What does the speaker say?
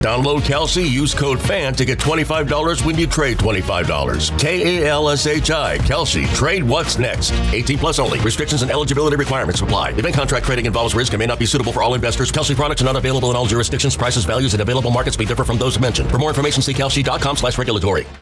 Download Kalshi, use code FAN to get $25 when you trade $25. Kalshi, Kalshi, trade what's next. 18 plus only. Restrictions and eligibility requirements apply. Event contract trading involves risk and may not be suitable for all investors. Kalshi products are not available in all jurisdictions. Prices, values, and available markets may differ from those mentioned. For more information, see kalshi.com/regulatory.